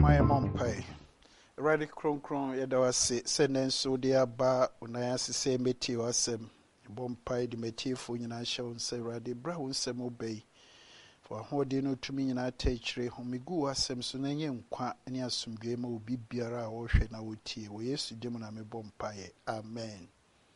my mom pay. Ready cron yadawase, send and so dear bar when I ask the same meti or sem. Bompay the meti for you and show say ready brown sem obey. For holding to me in our teacher, homigu as sem soon qua any assume game will be beera or shena would tea. We used to demon me bompay. Amen.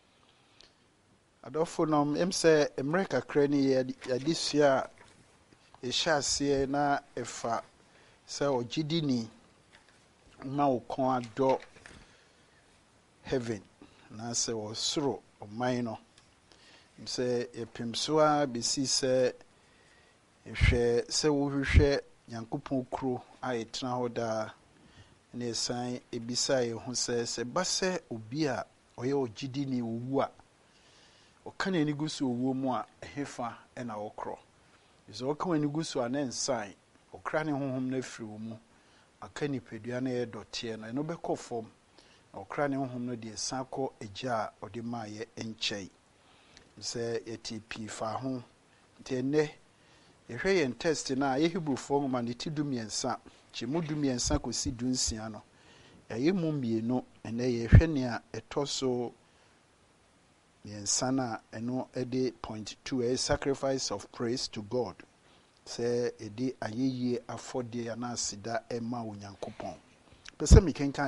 Adophonum, say America cranny this year. A shall see na efa so Gidini ma kon do heaven na se o soro o maino say epimsoa bisi se ehwe se wo hwehwe Yankopon kro a etena ho da na esan ebisa ye ho se base obi a oye o Gidini owu a o kan ani gusu owu mu a hefa na okro so ka wani gusu anen sign okra ne honhom na firi wo mu aka nipadua na ye dote na no be kofom okra ne honhom no de sanko agya ode maaye enchei se yetp fa ho tenne yehwe yen test na ye Hebrew form ma ne tidumiensa chimudumiensa kosi dunsia no ye mu mienu ene yehwe ne a etoso yensana eno ede point 2 a sacrifice of praise to God. Say edi ayeye afode anasida ema onyankopon. Pese mi kenka